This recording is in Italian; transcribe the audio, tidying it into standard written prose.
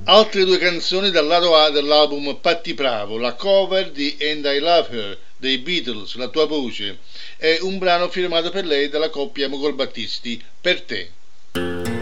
Altre due canzoni dal lato A dell'album Patti Bravo, la cover di And I Love Her dei Beatles, La tua voce, e un brano firmato per lei dalla coppia Mogol Battisti, Per te.